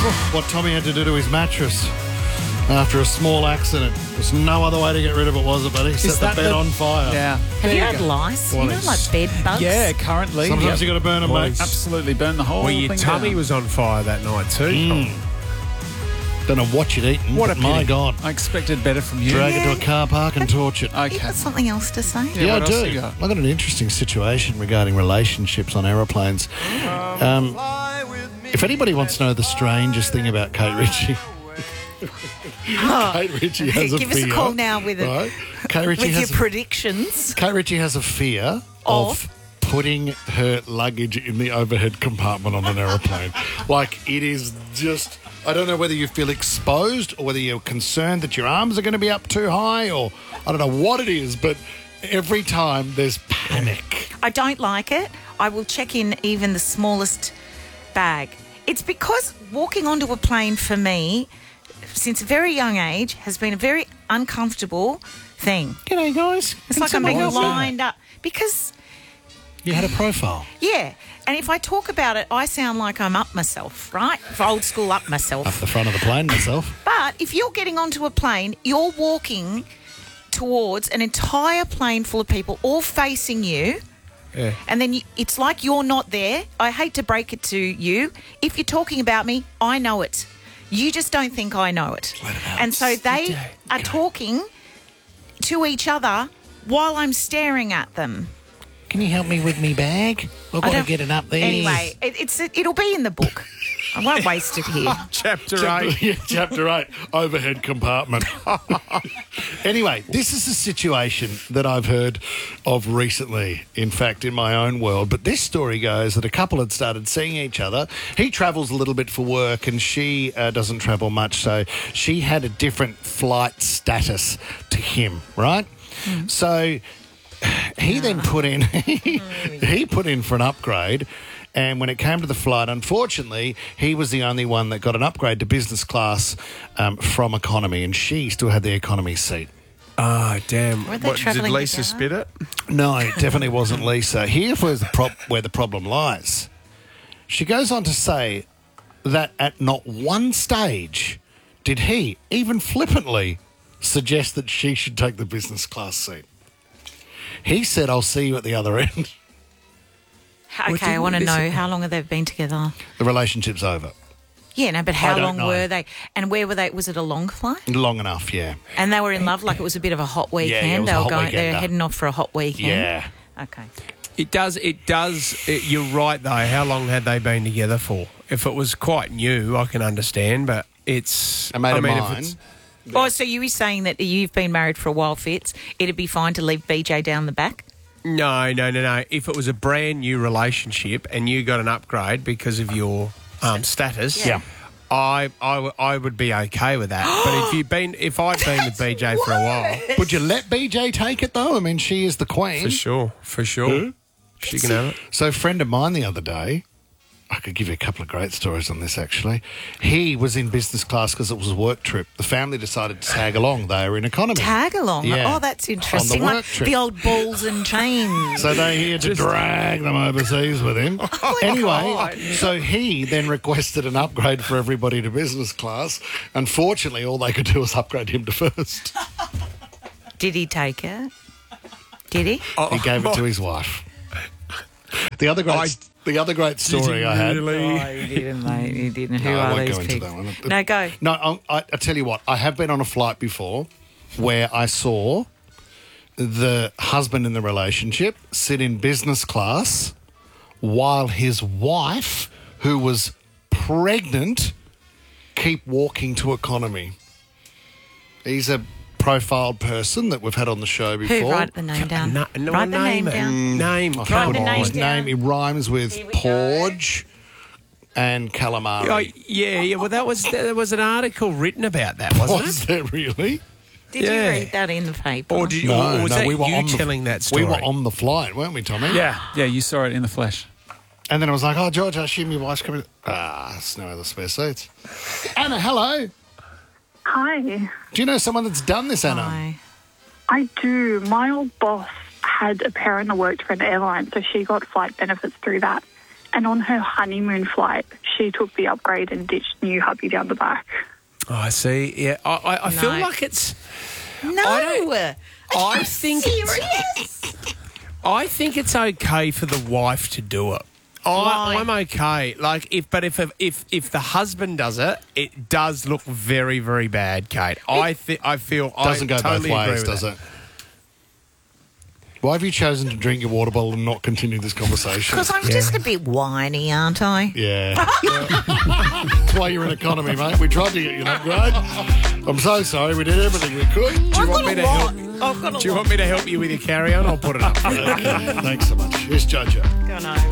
what Tommy had to do to his mattress after a small accident. There's no other way to get rid of it, was it, buddy? Set the bed on fire. Yeah. Have you had lice? Well, you know, like bed bugs? Yeah, currently. Sometimes you got to burn them, mate. Absolutely burn the whole Well, thing your tummy down. was on fire that night too. Don't know what you'd eaten. What a but my pity. God. I expected better from you. Drag it to a car park and torch it. You Okay. got something else to say? Yeah, I what else do. you got? I got an interesting situation regarding relationships on aeroplanes. If anybody wants to know the strangest thing about Kate Ritchie, Kate Ritchie has a Give fear. us a call now with, Right? Kate Ritchie with your has predictions. Kate Ritchie has a fear of putting her luggage in the overhead compartment on an aeroplane. Like, it is just... I don't know whether you feel exposed or whether you're concerned that your arms are going to be up too high, or I don't know what it is, but every time there's panic. I don't like it. I will check in even the smallest bag. It's because walking onto a plane for me, since a very young age, has been a very uncomfortable thing. G'day, guys. It's like I'm being lined up. Because, You had a profile. yeah, and if I talk about it, I sound like I'm up myself, right? For old school up myself. Up the front of the plane myself. But if you're getting onto a plane, you're walking towards an entire plane full of people all facing you. Yeah. And then it's like you're not there. I hate to break it to you. If you're talking about me, I know it. You just don't think I know it. And so they are talking to each other while I'm staring at them. Can you help me with me bag? I've got to get it up there. Anyway, it'll be in the book. I won't waste it here. Chapter 8. Yeah, Chapter 8, overhead compartment. Anyway, this is a situation that I've heard of recently, in fact, in my own world. But this story goes that a couple had started seeing each other. He travels a little bit for work and she doesn't travel much, so she had a different flight status to him, right? So he then put in he put in for an upgrade, and when it came to the flight, unfortunately, he was the only one that got an upgrade to business class from economy, and she still had the economy seat. Oh, damn. Weren't they What, did travelling Lisa together? spit it? No, it definitely wasn't Lisa. Here was where the problem lies. She goes on to say that at not one stage did he, even flippantly, suggest that she should take the business class seat. He said, "I'll see you at the other end." Okay, I want to know, how long have they been together? The relationship's over. Yeah, no, but I how don't long know. were they? And where were they? Was it a long flight? Long enough, yeah. And they were in love, like it was a bit of a hot weekend. it was they a were hot going. They weekender. were heading off for a hot weekend. Yeah. Okay. It does. You're right, though. How long had they been together for? If it was quite new, I can understand, but it's... A mate of if mine. it's- Oh, so you were saying that you've been married for a while, Fitz. It'd be fine to leave BJ down the back? No. If it was a brand new relationship and you got an upgrade because of your status, Yeah. I would be okay with that. But if I'd been with BJ for a while, Would you let BJ take it, though? I mean, she is the queen. for sure, she can have it. So a friend of mine the other day, I could give you a couple of great stories on this, actually. He was in business class because it was a work trip. The family decided to tag along. They were in economy. Tag along. Yeah. Oh, that's interesting. On the Like work trip. the old balls and chains. So he had to drag them overseas with him. Anyway, so he then requested an upgrade for everybody to business class. Unfortunately, all they could do was upgrade him to first. Did he take it? Did he? He gave it to his wife. The other great story I had. Oh, he didn't, mate. He didn't. Who No, I are won't these go into people? that one. No, go. No, I tell you what. I have been on a flight before where I saw the husband in the relationship sit in business class while his wife, who was pregnant, keep walking to economy. He's a profiled person that we've had on the show before. Who? Write the name down. No, Write the name it. down. Name. I Come can't the remember name his down. name. It rhymes with Here we go. Porge and calamari. Oh, yeah. Well, there was an article written about that, wasn't Was it? there really? Did Yeah. you read that in the paper? Or was that we were you on telling that story? We were on the flight, weren't we, Tommy? Yeah, you saw it in the flesh. And then I was like, "Oh, George, I assume your wife's coming." There's no other spare seats. Anna, hello. Hi. Do you know someone that's done this, Anna? Hi. I do. My old boss had a parent that worked for an airline, so she got flight benefits through that. And on her honeymoon flight, she took the upgrade and ditched new hubby down the back. Oh, I see. Yeah, I feel No. like it's. No. I think Serious? I think it's okay for the wife to do it. Why? I'm okay. Like if the husband does it, it does look very, very bad, Kate. I feel Doesn't I go totally both agree ways, with does that. it? Why have you chosen to drink your water bottle and not continue this conversation? Because I'm just a bit whiny, aren't I? Yeah. That's why you're in economy, mate. We tried to get you an upgrade. I'm so sorry. We did everything we could. Do you want me to help? I've got a Do you want me to help you with your carry-on? I'll put it up. Okay, thanks so much. Here's Jojo. Go on.